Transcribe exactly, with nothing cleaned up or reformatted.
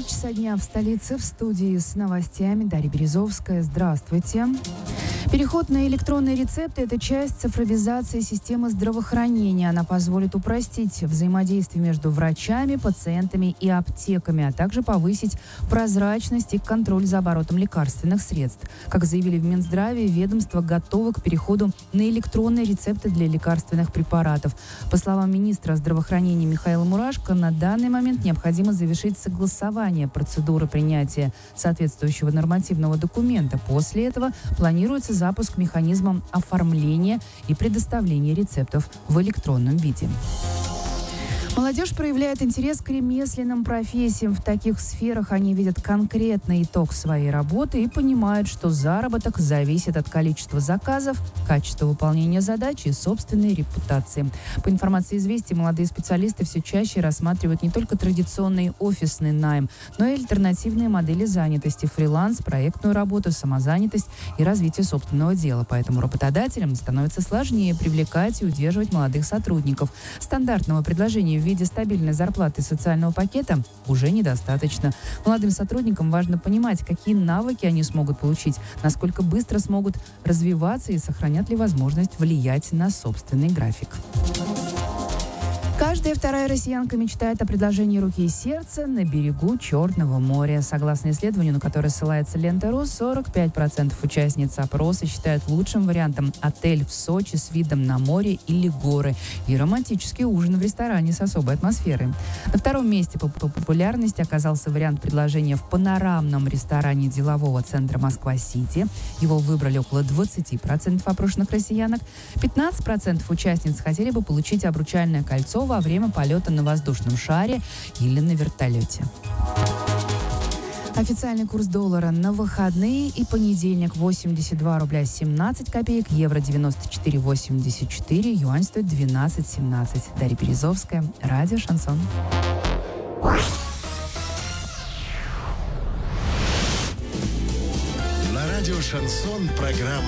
часа дня в столице, в студии с новостями Дарья Березовская. Здравствуйте. Переход на электронные рецепты – это часть цифровизации системы здравоохранения. Она позволит упростить взаимодействие между врачами, пациентами и аптеками, а также повысить прозрачность и контроль за оборотом лекарственных средств. Как заявили в Минздраве, ведомство готово к переходу на электронные рецепты для лекарственных препаратов. По словам министра здравоохранения Михаила Мурашко, на данный момент необходимо завершить согласование процедуры принятия соответствующего нормативного документа. После этого планируется запуск механизма оформления и предоставления рецептов в электронном виде. Молодежь проявляет интерес к ремесленным профессиям. В таких сферах они видят конкретный итог своей работы и понимают, что заработок зависит от количества заказов, качества выполнения задач и собственной репутации. По информации «Известий», молодые специалисты все чаще рассматривают не только традиционный офисный найм, но и альтернативные модели занятости, фриланс, проектную работу, самозанятость и развитие собственного дела. Поэтому работодателям становится сложнее привлекать и удерживать молодых сотрудников. Стандартного предложения в в виде стабильной зарплаты и социального пакета уже недостаточно. Молодым сотрудникам важно понимать, какие навыки они смогут получить, насколько быстро смогут развиваться и сохранят ли возможность влиять на собственный график. Каждая вторая россиянка мечтает о предложении руки и сердца на берегу Черного моря. Согласно исследованию, на которое ссылается Лента.ру, сорок пять процентов участниц опроса считают лучшим вариантом отель в Сочи с видом на море или горы и романтический ужин в ресторане с особой атмосферой. На втором месте по популярности оказался вариант предложения в панорамном ресторане делового центра Москва-Сити. Его выбрали около двадцать процентов опрошенных россиянок. пятнадцать процентов участниц хотели бы получить обручальное кольцо во время полета на воздушном шаре или на вертолете. Официальный курс доллара на выходные и понедельник: восемьдесят два рубля семнадцать копеек, евро девяносто четыре восемьдесят четыре, юань стоит двенадцать семнадцать. Дарья Березовская, радио «Шансон». На радио «Шансон» программа